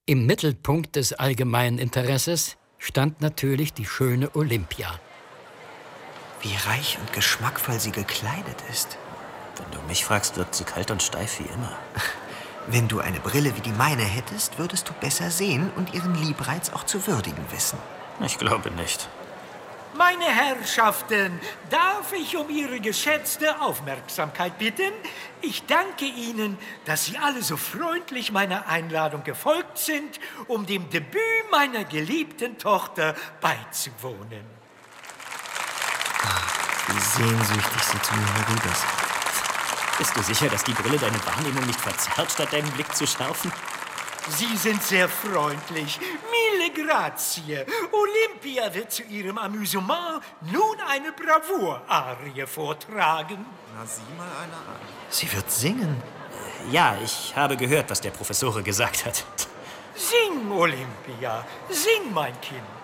Im Mittelpunkt des allgemeinen Interesses stand natürlich die schöne Olympia. Wie reich und geschmackvoll sie gekleidet ist. Wenn du mich fragst, wirkt sie kalt und steif wie immer. Wenn du eine Brille wie die meine hättest, würdest du besser sehen und ihren Liebreiz auch zu würdigen wissen. Ich glaube nicht. Meine Herrschaften, darf ich um Ihre geschätzte Aufmerksamkeit bitten? Ich danke Ihnen, dass Sie alle so freundlich meiner Einladung gefolgt sind, um dem Debüt meiner geliebten Tochter beizuwohnen. Wie sehnsüchtig sie zu mir herübersieht. Bist du sicher, dass die Brille deine Wahrnehmung nicht verzerrt, statt deinen Blick zu schärfen? Sie sind sehr freundlich. Mille grazie. Olympia wird zu Ihrem Amüsement nun eine Bravour-Arie vortragen. Na, sieh mal eine an. Sie wird singen. Ja, ich habe gehört, was der Professor gesagt hat. Sing, Olympia. Sing, mein Kind.